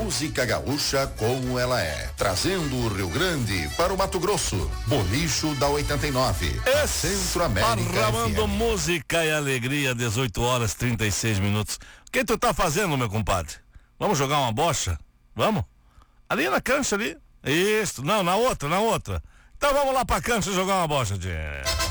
música gaúcha como ela é, trazendo o Rio Grande para o Mato Grosso. Bolicho da 89. Centro América Parramando FM. música e alegria, 18 horas 36 minutos. O que tu tá fazendo, meu compadre? Vamos jogar uma bocha? Vamos? Ali na cancha ali. Isso, não, na outra. Então vamos lá pra cancha jogar uma bocha, tchê.